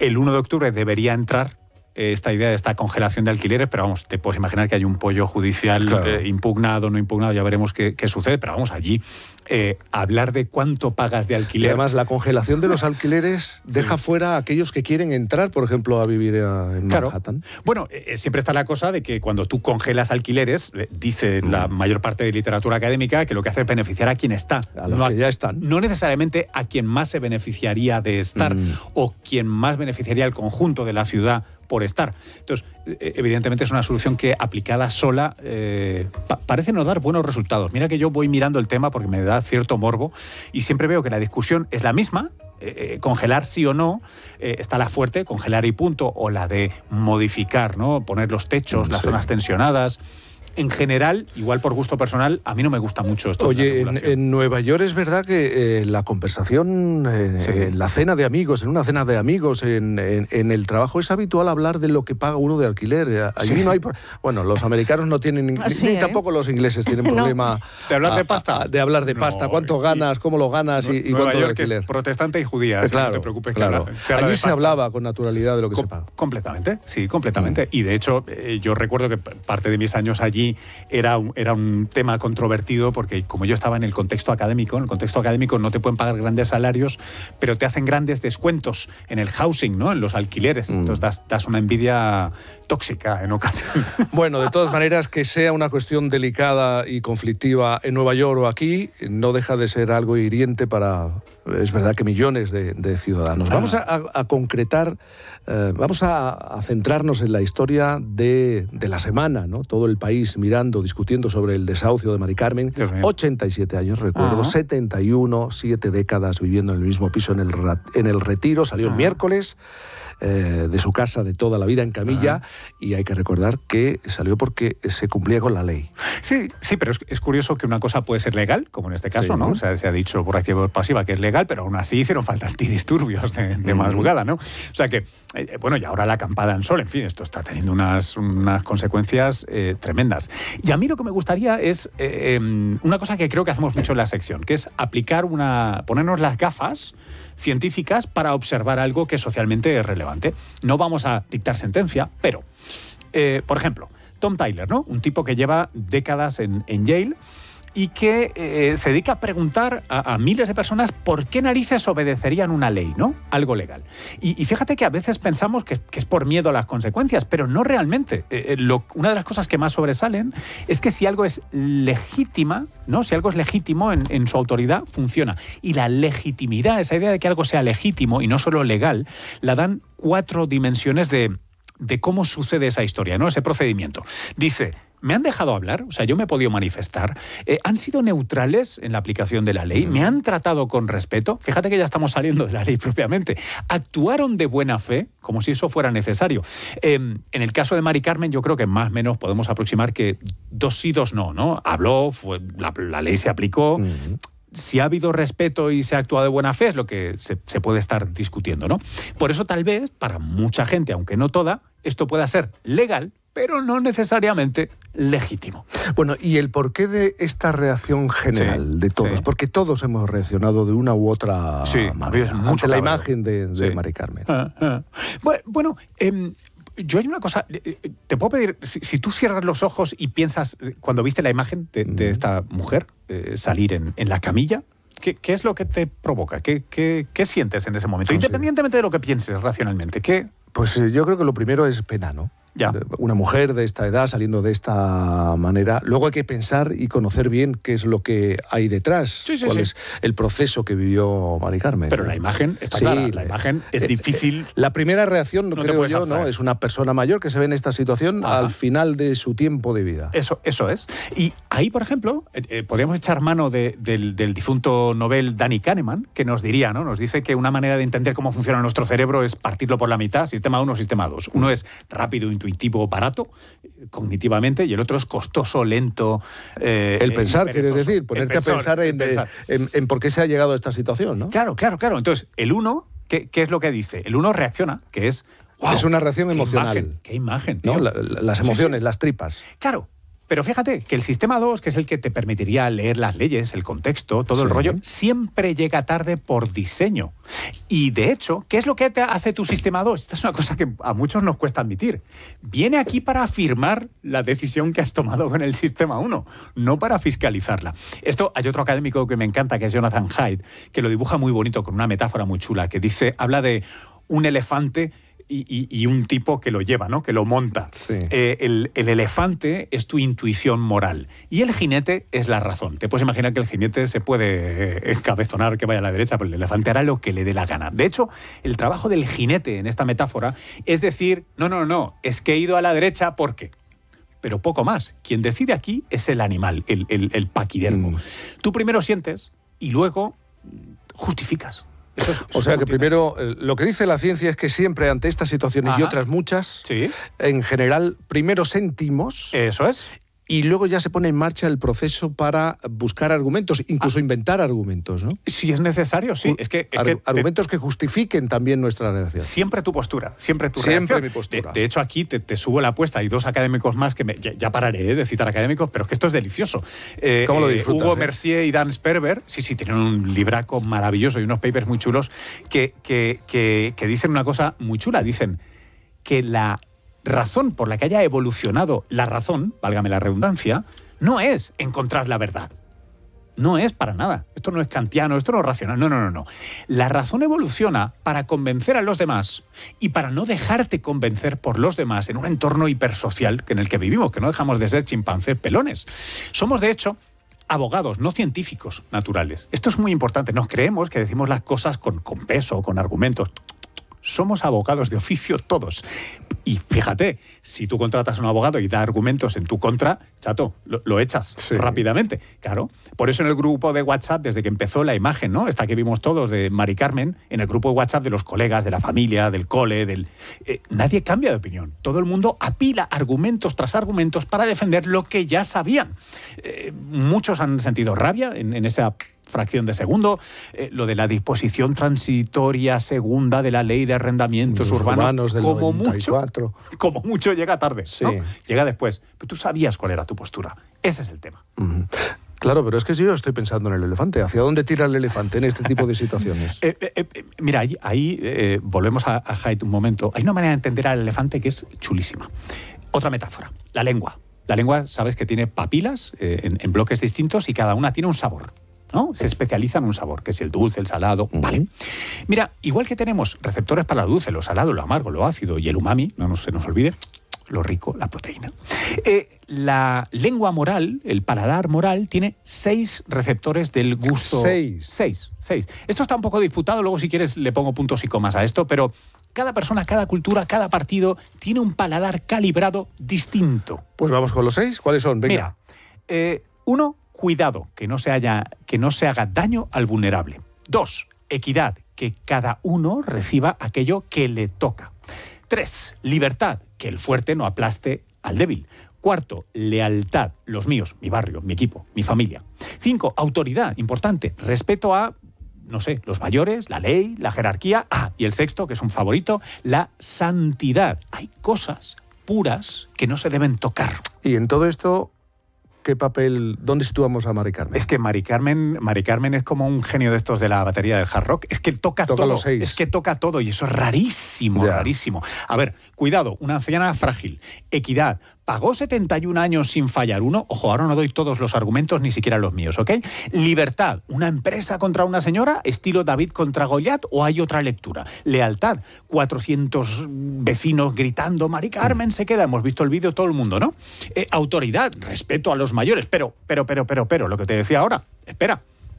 El 1 de octubre debería entrar esta idea de esta congelación de alquileres, pero vamos, te puedes imaginar que hay un pollo judicial impugnado, no impugnado, ya veremos qué sucede, pero vamos, allí hablar de cuánto pagas de alquiler. Y además, la congelación de los alquileres deja fuera a aquellos que quieren entrar, por ejemplo, a vivir en Manhattan. Bueno, siempre está la cosa de que cuando tú congelas alquileres, dice la mayor parte de literatura académica que lo que hace es beneficiar a quien está. A los que ya están. No necesariamente a quien más se beneficiaría de estar o quien más beneficiaría al conjunto de la ciudad por estar. Entonces, evidentemente es una solución que aplicada sola parece no dar buenos resultados. Mira que yo voy mirando el tema porque me da cierto morbo y siempre veo que la discusión es la misma. Congelar sí o no, está la fuerte, congelar y punto, o la de modificar, ¿no? Poner los techos, las zonas tensionadas. En general, igual por gusto personal, a mí no me gusta mucho esto. Oye, en Nueva York es verdad que la conversación, en la cena de amigos, en una cena de amigos, en el trabajo, es habitual hablar de lo que paga uno de alquiler. Allí no hay... Bueno, los americanos no tienen... ni tampoco los ingleses tienen problema... ¿De hablar de pasta? De hablar de pasta. ¿Cuánto ganas? ¿Cómo lo ganas? Y cuánto de alquiler. Es protestante y judía, claro, no te preocupes. Claro. Allí se hablaba con naturalidad de lo que se paga. Completamente, sí, completamente. Y de hecho, yo recuerdo que parte de mis años allí era un tema controvertido porque como yo estaba en el contexto académico no te pueden pagar grandes salarios, pero te hacen grandes descuentos en el housing, ¿no? En los alquileres. Entonces das una envidia tóxica en ocasiones. Bueno, de todas maneras, que sea una cuestión delicada y conflictiva en Nueva York o aquí, no deja de ser algo hiriente para... Es verdad que millones de ciudadanos. Vamos a concretar, vamos a centrarnos en la historia de la semana, ¿no? Todo el país mirando, discutiendo sobre el desahucio de Mari Carmen. 87 años, recuerdo, 71, 7 décadas viviendo en el mismo piso en el Retiro. Salió el miércoles de su casa de toda la vida en camilla y hay que recordar que salió porque se cumplía con la ley. Sí, pero es curioso que una cosa puede ser legal, como en este caso, ¿no? O sea, se ha dicho por activa o por pasiva que es legal, pero aún así hicieron falta antidisturbios de madrugada, ¿no? O sea que, bueno, y ahora la acampada en sol, en fin, esto está teniendo unas consecuencias tremendas. Y a mí lo que me gustaría es una cosa que creo que hacemos mucho en la sección, que es ponernos las gafas científicas para observar algo que socialmente es relevante. No vamos a dictar sentencia, pero, por ejemplo, Tom Tyler, ¿no? Un tipo que lleva décadas en Yale y que se dedica a preguntar a miles de personas por qué narices obedecerían una ley, ¿no? Algo legal. Y fíjate que a veces pensamos que es por miedo a las consecuencias, pero no realmente. Una de las cosas que más sobresalen es que si algo es legítima, ¿no? Si algo es legítimo en su autoridad, funciona. Y la legitimidad, esa idea de que algo sea legítimo y no solo legal, la dan 4 dimensiones de cómo sucede esa historia, ¿no? Ese procedimiento. Dice... ¿Me han dejado hablar? O sea, yo me he podido manifestar. ¿Han sido neutrales en la aplicación de la ley? ¿Me han tratado con respeto? Fíjate que ya estamos saliendo de la ley propiamente. ¿Actuaron de buena fe? Como si eso fuera necesario. En el caso de Mari Carmen, yo creo que más o menos podemos aproximar que 2 sí, 2 no, ¿no? Habló, la ley se aplicó. Si ha habido respeto y se ha actuado de buena fe es lo que se puede estar discutiendo, ¿no? Por eso tal vez, para mucha gente, aunque no toda, esto pueda ser legal, pero no necesariamente legítimo. Bueno, ¿y el porqué de esta reacción general de todos? Porque todos hemos reaccionado de una u otra manera ante la imagen de Mari Carmen. Bueno, yo hay una cosa, te puedo pedir, si tú cierras los ojos y piensas, cuando viste la imagen de esta mujer salir en la camilla, ¿qué es lo que te provoca? ¿Qué sientes en ese momento? Independientemente de lo que pienses racionalmente, ¿qué? Pues yo creo que lo primero es pena, ¿no? Ya. Una mujer de esta edad saliendo de esta manera. Luego hay que pensar y conocer bien qué es lo que hay detrás, cuál es el proceso que vivió Mari Carmen. Pero la imagen está clara, la imagen es difícil. La primera reacción, creo yo, ¿no? Es una persona mayor que se ve en esta situación al final de su tiempo de vida. Eso es. Y ahí, por ejemplo, podríamos echar mano del difunto Nobel Danny Kahneman, que nos diría, ¿no? Nos dice que una manera de entender cómo funciona nuestro cerebro es partirlo por la mitad, sistema 1, sistema 2. Uno es rápido, intuitivo, barato, cognitivamente, y el otro es costoso, lento. El pensar, quieres decir, ponerte a pensar en por qué se ha llegado a esta situación, ¿no? Claro. Entonces, el 1, ¿qué es lo que dice? El 1 reacciona, que es... ¡Wow! Es una reacción emocional. Qué imagen, tío. ¿No? Las emociones, las tripas. Claro. Pero fíjate que el sistema 2, que es el que te permitiría leer las leyes, el contexto, todo el rollo, siempre llega tarde por diseño. Y de hecho, ¿qué es lo que te hace tu sistema 2? Esta es una cosa que a muchos nos cuesta admitir. Viene aquí para afirmar la decisión que has tomado con el sistema 1, no para fiscalizarla. Esto, hay otro académico que me encanta, que es Jonathan Haidt, que lo dibuja muy bonito con una metáfora muy chula, que habla de un elefante y un tipo que lo lleva, ¿no? Que lo monta. Sí. El elefante es tu intuición moral y el jinete es la razón. Te puedes imaginar que el jinete se puede encabezonar que vaya a la derecha, pero el elefante hará lo que le dé la gana. De hecho, el trabajo del jinete en esta metáfora es decir, no, es que he ido a la derecha porque... Pero poco más. Quien decide aquí es el animal, el paquidermo. Tú primero sientes y luego justificas. O sea que primero, lo que dice la ciencia es que siempre ante estas situaciones y otras muchas, en general, primero sentimos. Eso es. Y luego ya se pone en marcha el proceso para buscar argumentos, incluso inventar argumentos, ¿no? Si es necesario, sí. Argumentos que justifiquen también nuestra reacción. Siempre tu postura, siempre tu reacción. Siempre mi postura. De hecho, aquí te subo la apuesta. Hay 2 académicos más que ya pararé de citar académicos, pero es que esto es delicioso. ¿Cómo lo disfrutas? Hugo Mercier y Dan Sperber, tienen un libraco maravilloso y unos papers muy chulos que dicen una cosa muy chula. Dicen que la razón por la que haya evolucionado la razón, válgame la redundancia, no es encontrar la verdad. No es para nada. Esto no es kantiano, esto no es racional. No. La razón evoluciona para convencer a los demás y para no dejarte convencer por los demás en un entorno hipersocial en el que vivimos, que no dejamos de ser chimpancés pelones. Somos, de hecho, abogados, no científicos naturales. Esto es muy importante. Nos creemos que decimos las cosas con peso, con argumentos. Somos abogados de oficio todos. Y fíjate, si tú contratas a un abogado y da argumentos en tu contra, chato, lo echas rápidamente. Claro. Por eso en el grupo de WhatsApp, desde que empezó la imagen, ¿no? Esta que vimos todos de Mari Carmen, en el grupo de WhatsApp de los colegas, de la familia, del cole, nadie cambia de opinión. Todo el mundo apila argumentos tras argumentos para defender lo que ya sabían. Muchos han sentido rabia en esa fracción de segundo, lo de la disposición transitoria segunda de la ley de arrendamientos urbanos del como 94. Como mucho llega tarde, sí. ¿no? Llega después. Pero tú sabías cuál era tu postura. Ese es el tema. Claro, pero es que yo estoy pensando en el elefante. ¿Hacia dónde tira el elefante en este tipo de situaciones? Mira, ahí volvemos a Haidt un momento. Hay una manera de entender al elefante que es chulísima. Otra metáfora, la lengua. La lengua, sabes que tiene papilas en bloques distintos y cada una tiene un sabor, ¿no? Se especializa en un sabor, que es el dulce, el salado. Vale. Mira, igual que tenemos receptores para lo dulce, lo salado, lo amargo, lo ácido y el umami, no se nos olvide, lo rico, la proteína. La lengua moral, el paladar moral, tiene 6 receptores del gusto. 6. Esto está un poco disputado, luego si quieres le pongo puntos y comas a esto, pero cada persona, cada cultura, cada partido tiene un paladar calibrado distinto. Pues vamos con los 6. ¿Cuáles son? Venga. Mira, 1, cuidado, que no se haga daño al vulnerable. 2, equidad, que cada uno reciba aquello que le toca. 3, libertad, que el fuerte no aplaste al débil. 4, lealtad, los míos, mi barrio, mi equipo, mi familia. 5, autoridad, importante, respeto a, no sé, los mayores, la ley, la jerarquía. Y el 6, que es un favorito, la santidad. Hay cosas puras que no se deben tocar. Y en todo esto, ¿qué papel, dónde situamos a Mari Carmen? Es que Mari Carmen es como un genio de estos de la batería del hard rock. Es que toca todo. Los 6. Es que toca todo y eso es rarísimo, rarísimo. A ver, cuidado, una anciana frágil. Equidad. Pagó 71 años sin fallar uno. Ojo, ahora no doy todos los argumentos, ni siquiera los míos, ¿ok? Libertad. ¿Una empresa contra una señora? ¿Estilo David contra Goliat? ¿O hay otra lectura? Lealtad. 400 vecinos gritando, Mari Carmen se queda. Hemos visto el vídeo todo el mundo, ¿no? Autoridad. Respeto a los mayores. Pero, lo que te decía ahora. Espera.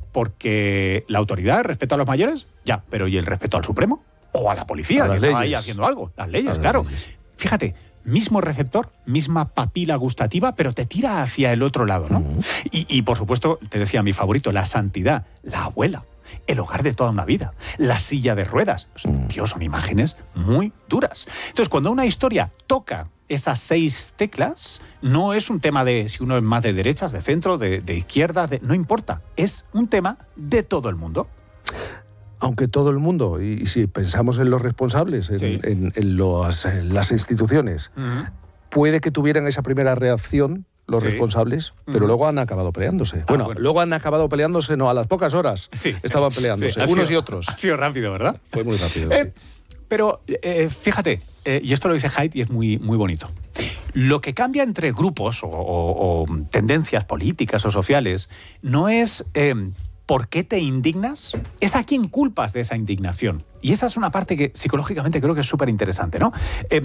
Porque la autoridad, respeto a los mayores, ya. Pero ¿y el respeto al Supremo? ¿O a la policía, que estaba ahí haciendo algo? Las leyes, claro. Fíjate. Mismo receptor, misma papila gustativa, pero te tira hacia el otro lado, ¿no? Y por supuesto, te decía mi favorito, la santidad, la abuela, el hogar de toda una vida, la silla de ruedas. Dios, son imágenes muy duras. Entonces, cuando una historia toca esas 6 teclas, no es un tema de si uno es más de derechas, de centro, de izquierdas, no importa. Es un tema de todo el mundo. Aunque todo el mundo, y si pensamos en los responsables, en las instituciones, puede que tuvieran esa primera reacción, los responsables, pero luego han acabado peleándose. Bueno, luego han acabado peleándose, no, a las pocas horas estaban peleándose, unos y otros. Ha sido rápido, ¿verdad? Fue muy rápido, sí. Pero fíjate, y esto lo dice Haidt y es muy, muy bonito. Lo que cambia entre grupos o tendencias políticas o sociales no es por qué te indignas, es a quién culpas de esa indignación. Y esa es una parte que psicológicamente creo que es súper interesante, ¿no?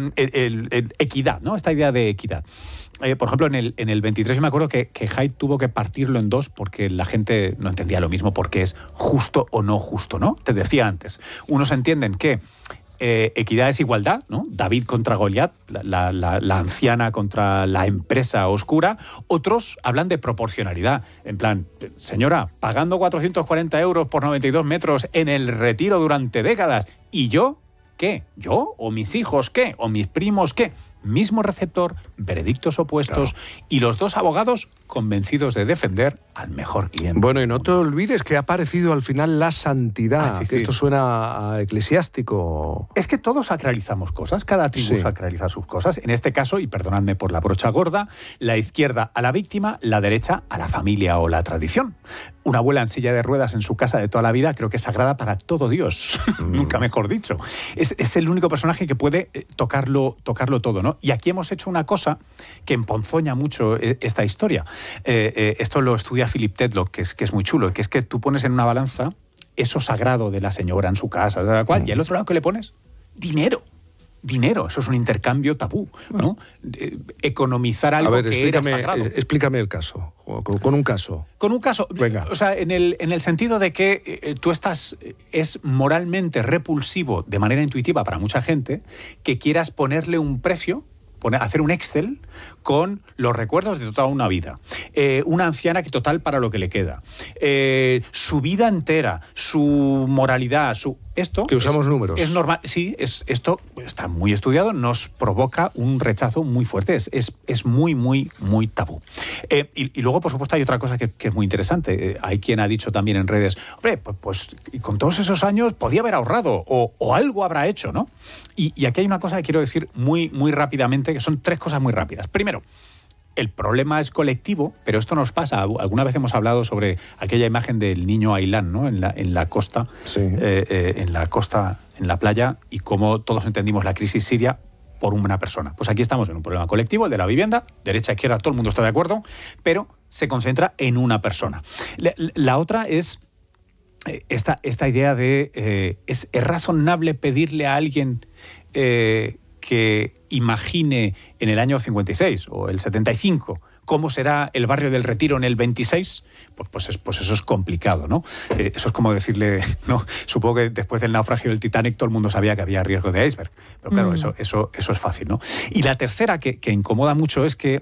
Equidad, ¿no? Esta idea de equidad. Por ejemplo, en el 23 yo me acuerdo que Haidt tuvo que partirlo en dos porque la gente no entendía lo mismo, porque es justo o no justo, ¿no? Te decía antes, unos entienden que equidad es igualdad, ¿no? David contra Goliat, la anciana contra la empresa oscura. Otros hablan de proporcionalidad. En plan, señora, pagando 440 euros por 92 metros en el Retiro durante décadas. ¿Y yo qué? ¿Yo? ¿O mis hijos qué? ¿O mis primos qué? Mismo receptor, veredictos opuestos, y los dos abogados convencidos de defender al mejor cliente. Bueno, y no te olvides que ha aparecido al final la santidad, que esto suena a eclesiástico. Es que todos sacralizamos cosas, cada tribu sacraliza sus cosas. En este caso, y perdonadme por la brocha gorda, la izquierda a la víctima, la derecha a la familia o la tradición. Una abuela en silla de ruedas en su casa de toda la vida creo que es sagrada para todo Dios, nunca mejor dicho. Es el único personaje que puede tocarlo todo, ¿no? Y aquí hemos hecho una cosa que emponzoña mucho esta historia. Esto lo estudia Philip Tetlock, que es muy chulo, que es que tú pones en una balanza eso sagrado de la señora en su casa, de la cual, y al otro lado, ¿qué le pones? Dinero. Dinero, eso es un intercambio tabú, ¿no? Economizar algo que era sagrado. Explícame el caso, con un caso. Con un caso, venga. O sea, en el sentido de que tú es moralmente repulsivo de manera intuitiva para mucha gente que quieras ponerle un precio, hacer un Excel con los recuerdos de toda una vida. Una anciana que total para lo que le queda. Su vida entera, su moralidad, esto... Que usamos números. Es normal, sí, esto está muy estudiado, nos provoca un rechazo muy fuerte, es muy, muy, muy tabú. Y luego, por supuesto, hay otra cosa que es muy interesante. Hay quien ha dicho también en redes, hombre, pues con todos esos años podía haber ahorrado o algo habrá hecho, ¿no? Y aquí hay una cosa que quiero decir muy, muy rápidamente, que son tres cosas muy rápidas. Primero, el problema es colectivo, pero esto nos pasa. Alguna vez hemos hablado sobre aquella imagen del niño Ailán, ¿no? En la costa, en la playa, y cómo todos entendimos la crisis siria por una persona. Pues aquí estamos en un problema colectivo, el de la vivienda, derecha, izquierda, todo el mundo está de acuerdo, pero se concentra en una persona. La otra es esta idea de ¿es razonable pedirle a alguien que imagine en el año 56 o el 75 cómo será el barrio del Retiro en el 26, pues eso es complicado, ¿no? Eso es como decirle, ¿no? Supongo que después del naufragio del Titanic todo el mundo sabía que había riesgo de iceberg, pero claro, eso es fácil, ¿no? Y la tercera que incomoda mucho es que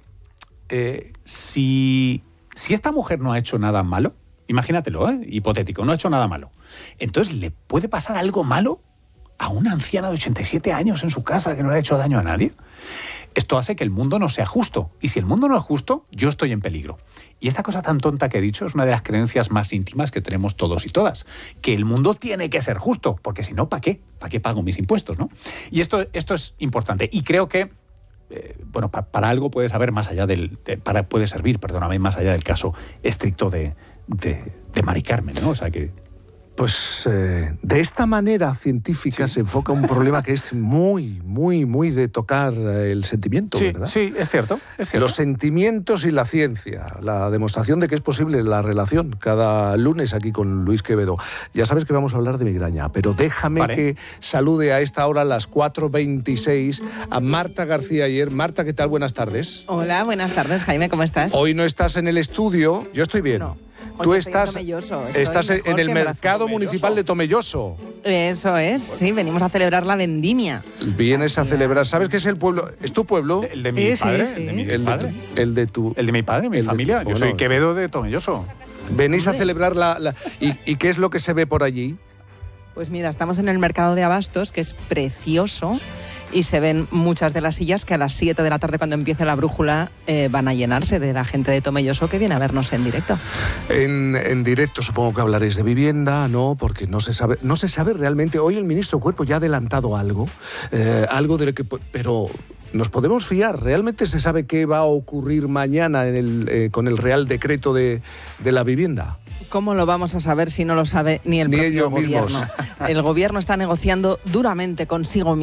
si esta mujer no ha hecho nada malo, imagínatelo, hipotético, no ha hecho nada malo, entonces ¿le puede pasar algo malo a una anciana de 87 años en su casa que no le ha hecho daño a nadie? Esto hace que el mundo no sea justo. Y si el mundo no es justo, yo estoy en peligro. Y esta cosa tan tonta que he dicho es una de las creencias más íntimas que tenemos todos y todas. Que el mundo tiene que ser justo, porque si no, ¿para qué? ¿Para qué pago mis impuestos, no? Y esto es importante. Y creo que para algo puede saber más allá puede servir, perdóname, más allá del caso estricto de Mari Carmen, ¿no? O sea que... Pues de esta manera científica se enfoca un problema que es muy, muy, muy de tocar el sentimiento, ¿verdad? Sí, es cierto. Los sentimientos y la ciencia, la demostración de que es posible la relación. Cada lunes aquí con Luis Quevedo. Ya sabes que vamos a hablar de migraña, pero déjame que salude a esta hora, a las 4:26, a Marta García Ayer. Marta, ¿qué tal? Buenas tardes. Hola, buenas tardes, Jaime, ¿cómo estás? Hoy no estás en el estudio, yo estoy bien. No. Tú estás en el mercado municipal de Tomelloso. Eso es, sí, venimos a celebrar la vendimia. Vienes a celebrar, ¿sabes qué es el pueblo? ¿Es tu pueblo? El de mi padre, sí. El de mi padre, mi familia. Yo soy Quevedo de Tomelloso. Venís a celebrar ¿Y qué es lo que se ve por allí? Pues mira, estamos en el mercado de abastos, que es precioso, y se ven muchas de las sillas que a las 7 de la tarde, cuando empiece la brújula, van a llenarse de la gente de Tomelloso que viene a vernos en directo. En directo supongo que hablaréis de vivienda, ¿no? Porque no se sabe realmente. Hoy el ministro Cuerpo ya ha adelantado algo de lo que... Pero ¿Nos podemos fiar? ¿Realmente se sabe qué va a ocurrir mañana con el Real Decreto de la vivienda? ¿Cómo lo vamos a saber si no lo sabe ni el propio ellos gobierno? mismos. El gobierno está negociando duramente consigo mismo.